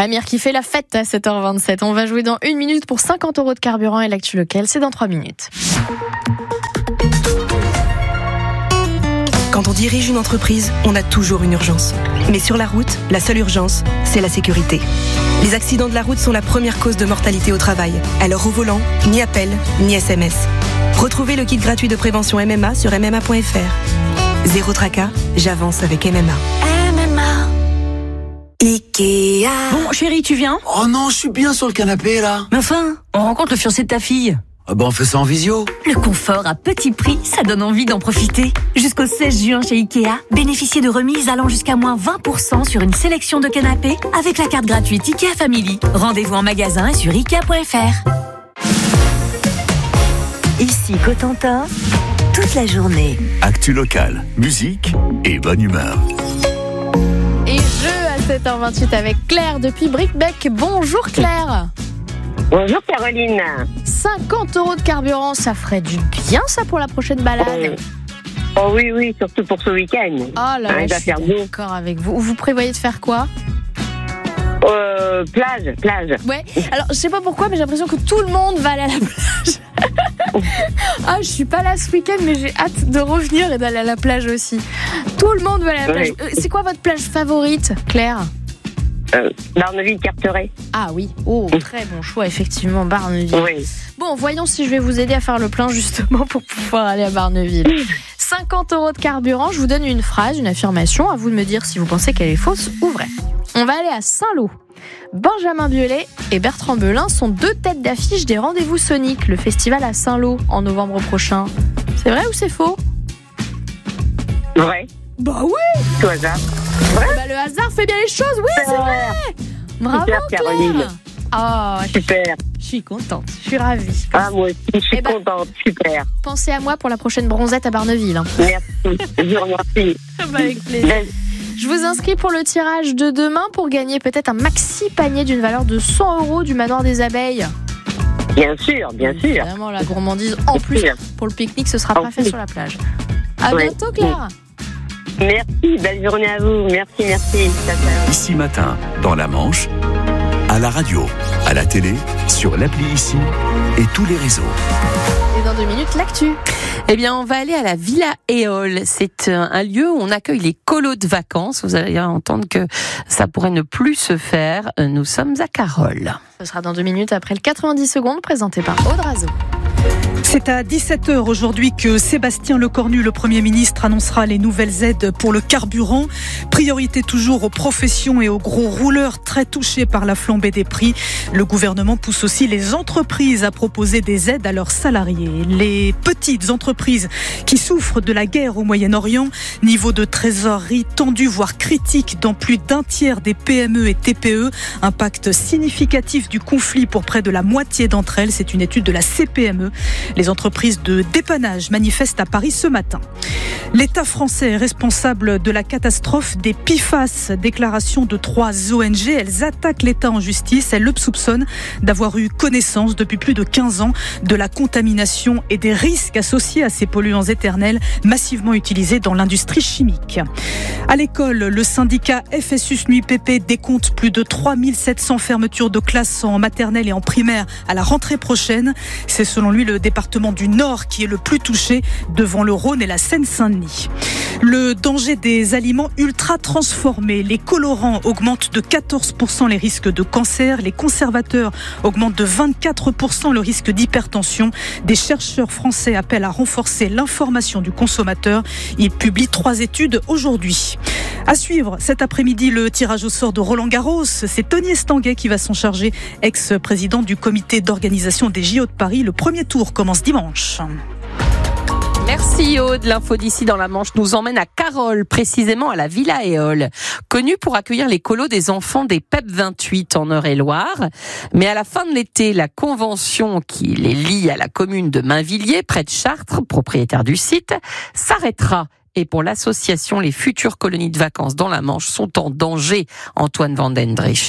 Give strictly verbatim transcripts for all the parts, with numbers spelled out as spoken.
Amir qui fait la fête à sept heures vingt-sept. On va jouer dans une minute pour cinquante euros de carburant et l'actu local, c'est dans trois minutes. Quand on dirige une entreprise, on a toujours une urgence. Mais sur la route, la seule urgence, c'est la sécurité. Les accidents de la route sont la première cause de mortalité au travail. Alors au volant, ni appel, ni S M S. Retrouvez le kit gratuit de prévention M M A sur m m a point f r. Zéro tracas, j'avance avec M M A. M M A. Ikea. Bon, chérie, tu viens ? Oh non, je suis bien sur le canapé, là. Mais enfin, on rencontre le fiancé de ta fille. Ah ben, on fait ça en visio. Le confort à petit prix, ça donne envie d'en profiter. Jusqu'au seize juin chez Ikea, bénéficiez de remises allant jusqu'à moins vingt pour cent sur une sélection de canapés avec la carte gratuite Ikea Family. Rendez-vous en magasin et sur ikea point f r. Ici Cotentin, toute la journée. Actu locale, musique et bonne humeur. Et jeu à sept heures vingt-huit avec Claire depuis Brickbeck. Bonjour Claire. Bonjour Caroline. cinquante euros de carburant, ça ferait du bien ça pour la prochaine balade. Oh, oh oui, oui, surtout pour ce week-end. Oh là là, hein, je suis d'accord avec vous. Vous prévoyez de faire quoi ? Euh, plage, plage. Ouais, alors je sais pas pourquoi, mais j'ai l'impression que tout le monde va aller à la plage. Ah, je suis pas là ce week-end, mais j'ai hâte de revenir et d'aller à la plage aussi. Tout le monde va aller à la plage. Oui. Euh, c'est quoi votre plage favorite, Claire ? Euh, Barneville-Carteret. Ah oui, oh, très bon choix, effectivement, Barneville. Oui. Bon, voyons si je vais vous aider à faire le plein justement pour pouvoir aller à Barneville. cinquante euros de carburant, je vous donne une phrase, une affirmation, à vous de me dire si vous pensez qu'elle est fausse ou vraie. On va aller à Saint-Lô. Benjamin Biolay et Bertrand Belin sont deux têtes d'affiche des Rendez-vous Sonic, le festival à Saint-Lô en novembre prochain. C'est vrai ou c'est faux ? Vrai. Bah oui ! Tout hasard. Bah, le hasard fait bien les choses, oui, c'est vrai. Bravo Super, Caroline. Claire. Oh, je Super. je suis contente, je suis ravie. Ah, moi aussi, je suis Eh ben- contente. Super. Pensez à moi pour la prochaine bronzette à Barneville. Hein. Merci. Je vous remercie. Bah, avec plaisir. Ben, Je vous inscris pour le tirage de demain pour gagner peut-être un maxi panier d'une valeur de cent euros du Manoir des Abeilles. Bien sûr, bien sûr. Évidemment, la gourmandise en plus Bien. pour le pique-nique, ce sera En pas fait plus. sur la plage. À Oui. bientôt Claire. Merci, belle journée à vous. Merci, merci. Ciao, ciao. Ici Matin, dans la Manche, à la radio, à la télé, sur l'appli Ici et tous les réseaux. Et dans deux minutes, l'actu. Eh bien, on va aller à la Villa Éole. C'est un, un lieu où on accueille les colos de vacances. Vous allez entendre que ça pourrait ne plus se faire. Nous sommes à Carole. Ce sera dans deux minutes après le quatre-vingt-dix secondes présenté par Aude Razo. C'est à dix-sept heures aujourd'hui que Sébastien Lecornu, le Premier ministre, annoncera les nouvelles aides pour le carburant. Priorité toujours aux professions et aux gros rouleurs très touchés par la flambée des prix. Le gouvernement pousse aussi les entreprises à proposer des aides à leurs salariés. Les petites entreprises qui souffrent de la guerre au Moyen-Orient, niveau de trésorerie tendu voire critique dans plus d'un tiers des P M E et T P E, impact significatif du conflit pour près de la moitié d'entre elles. C'est une étude de la C P M E. Les entreprises de dépannage manifestent à Paris ce matin. L'État français est responsable de la catastrophe des P F A S. Déclaration de trois O N G. Elles attaquent l'État en justice. Elles le soupçonnent d'avoir eu connaissance depuis plus de quinze ans de la contamination et des risques associés à ces polluants éternels massivement utilisés dans l'industrie chimique. À l'école, le syndicat F S U S N U I P P décompte plus de trois mille sept cents fermetures de classes en maternelle et en primaire à la rentrée prochaine. C'est selon lui le département du Nord qui est le plus touché devant le Rhône et la Seine-Saint-Denis. Le danger des aliments ultra transformés. Les colorants augmentent de quatorze pour cent les risques de cancer. Les conservateurs augmentent de vingt-quatre pour cent le risque d'hypertension. Des chercheurs français appellent à renforcer l'information du consommateur. Ils publient trois études aujourd'hui. À suivre cet après-midi le tirage au sort de Roland Garros. C'est Tony Estanguet qui va s'en charger, ex-président du comité d'organisation des J O de Paris. Le premier tour commence dimanche. Merci Aude. L'info d'ici dans la Manche nous emmène à Carole, précisément à la Villa Éole, connue pour accueillir les colos des enfants des P E P vingt-huit en Eure-et-Loire. Mais à la fin de l'été, la convention qui les lie à la commune de Mainvilliers, près de Chartres, propriétaire du site, s'arrêtera. Et pour l'association, les futures colonies de vacances dans la Manche sont en danger. Antoine Van Den Driesch.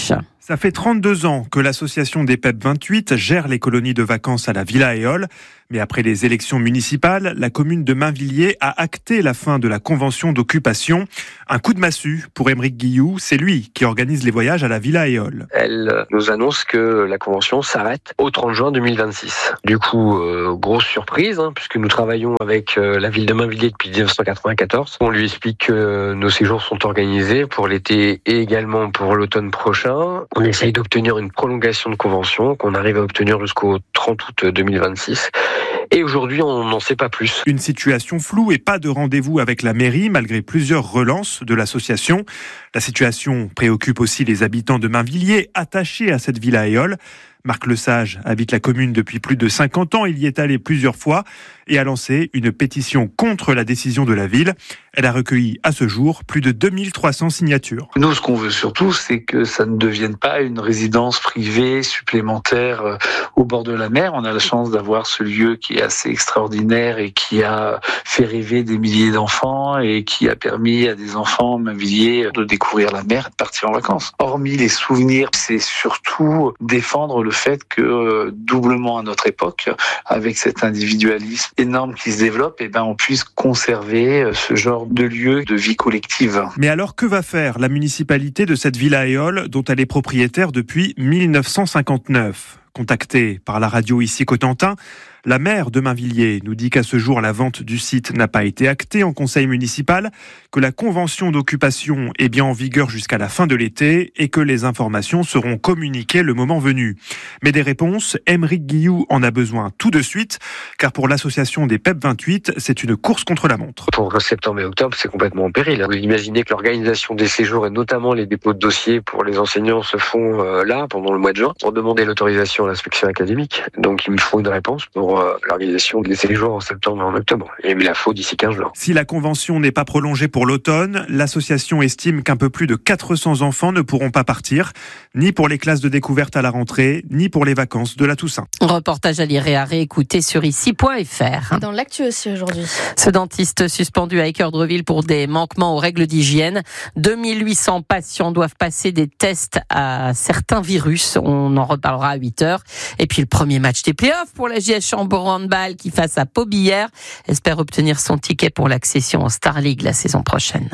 Ça fait trente-deux ans que l'association des P E P vingt-huit gère les colonies de vacances à la Villa Éole. Mais après les élections municipales, la commune de Mainvilliers a acté la fin de la convention d'occupation. Un coup de massue pour Émeric Guilloux, c'est lui qui organise les voyages à la Villa Éole. Elle nous annonce que la convention s'arrête au trente juin deux mille vingt-six. Du coup, euh, grosse surprise, hein, puisque nous travaillons avec euh, la ville de Mainvilliers depuis dix-neuf cent quatre-vingt-quatorze. On lui explique que nos séjours sont organisés pour l'été et également pour l'automne prochain. On essaye d'obtenir une prolongation de convention qu'on arrive à obtenir jusqu'au trente août deux mille vingt-six. Et aujourd'hui, on n'en sait pas plus. Une situation floue et pas de rendez-vous avec la mairie, malgré plusieurs relances de l'association. La situation préoccupe aussi les habitants de Mainvilliers, attachés à cette Villa Éole. Marc Lesage habite la commune depuis plus de cinquante ans. Il y est allé plusieurs fois et a lancé une pétition contre la décision de la ville. Elle a recueilli à ce jour plus de deux mille trois cents signatures. Nous, ce qu'on veut surtout, c'est que ça ne devienne pas une résidence privée supplémentaire au bord de la mer. On a la chance d'avoir ce lieu qui est assez extraordinaire et qui a fait rêver des milliers d'enfants et qui a permis à des enfants mainvilliers de découvrir la mer et de partir en vacances. Hormis les souvenirs, c'est surtout défendre le fait que, doublement à notre époque, avec cet individualisme énorme qui se développe, eh ben, on puisse conserver ce genre de lieu de vie collective. Mais alors, que va faire la municipalité de cette Villa Éole dont elle est propriétaire depuis mille neuf cent cinquante-neuf ? Contactée par la radio ici Cotentin, la maire de Mainvilliers nous dit qu'à ce jour, la vente du site n'a pas été actée en conseil municipal, que la convention d'occupation est bien en vigueur jusqu'à la fin de l'été et que les informations seront communiquées le moment venu. Mais des réponses, Émeric Guilloux en a besoin tout de suite, car pour l'association des P E P vingt-huit, c'est une course contre la montre. Pour septembre et octobre, c'est complètement en péril. Vous imaginez que l'organisation des séjours et notamment les dépôts de dossiers pour les enseignants se font euh, là, pendant le mois de juin, pour demander l'autorisation à l'inspection académique. Donc il me faut une réponse pour l'organisation des séjours en septembre et en octobre. Et il la faut d'ici quinze jours. Si la convention n'est pas prolongée pour l'automne, l'association estime qu'un peu plus de quatre cents enfants ne pourront pas partir, ni pour les classes de découverte à la rentrée, ni pour les vacances de la Toussaint. Reportage à lire et à réécouter sur ici point f r. Dans l'actu aussi aujourd'hui. Ce dentiste suspendu à Équeurdreville pour des manquements aux règles d'hygiène. deux mille huit cents patients doivent passer des tests à certains virus. On en reparlera à huit heures. Et puis le premier match des playoffs pour la J S Chambord Handball qui face à Pau Billère espère obtenir son ticket pour l'accession en Star League la saison prochaine.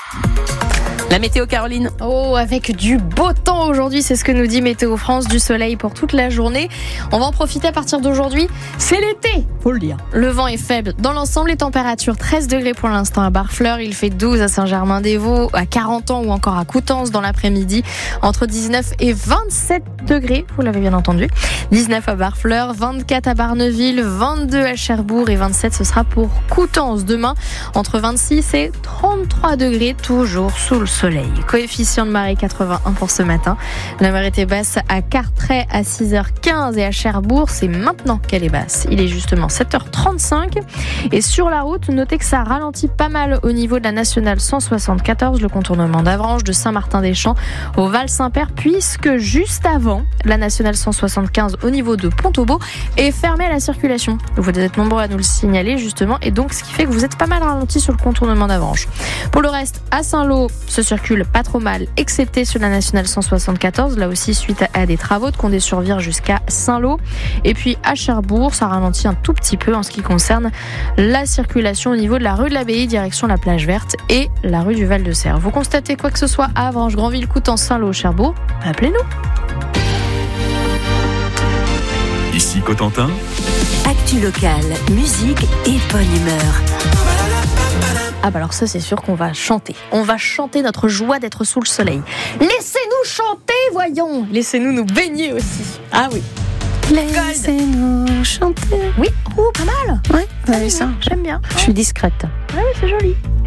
La météo, Caroline. Oh, avec du beau temps aujourd'hui, c'est ce que nous dit Météo France, du soleil pour toute la journée. On va en profiter à partir d'aujourd'hui. C'est l'été, faut le dire. Le vent est faible. Dans l'ensemble, les températures treize degrés pour l'instant à Barfleur. Il fait douze à Saint-Germain-des-Vaux, à quarante ans ou encore à Coutances dans l'après-midi. Entre dix-neuf et vingt-sept degrés, vous l'avez bien entendu. dix-neuf à Barfleur, vingt-quatre à Barneville, vingt-deux à Cherbourg et vingt-sept ce sera pour Coutances. Demain, entre vingt-six et trente-trois degrés, toujours sous le soleil. Coefficient de marée quatre-vingt-un pour ce matin. La marée était basse à Carteret à six heures quinze et à Cherbourg, c'est maintenant qu'elle est basse. Il est justement sept heures trente-cinq. Et sur la route, notez que ça ralentit pas mal au niveau de la nationale cent soixante-quatorze, le contournement d'Avranches, de Saint-Martin-des-Champs au Val-Saint-Père, puisque juste avant, la nationale cent soixante-quinze au niveau de Pont-au-Beau est fermée à la circulation. Vous êtes nombreux à nous le signaler justement, et donc ce qui fait que vous êtes pas mal ralenti sur le contournement d'Avranches. Pour le reste, à Saint-Lô, ce circule pas trop mal, excepté sur la nationale cent soixante-quatorze, là aussi suite à des travaux de Condé-sur-Vire jusqu'à Saint-Lô. Et puis à Cherbourg, ça ralentit un tout petit peu en ce qui concerne la circulation au niveau de la rue de l'Abbaye, direction la plage verte et la rue du Val-de-Serre. Vous constatez quoi que ce soit à Avranches, Granville, Coutances, Saint-Lô, Cherbourg, appelez-nous. Ici Cotentin. Actu locale, musique et bonne humeur. Ah bah alors ça c'est sûr qu'on va chanter. On va chanter notre joie d'être sous le soleil. Laissez-nous chanter, voyons. Laissez-nous nous baigner aussi. Ah oui. Laissez-nous chanter. Oui, oh pas mal. Ouais, vous avez vu ça. J'aime bien. Je suis discrète. Ah oui, c'est joli.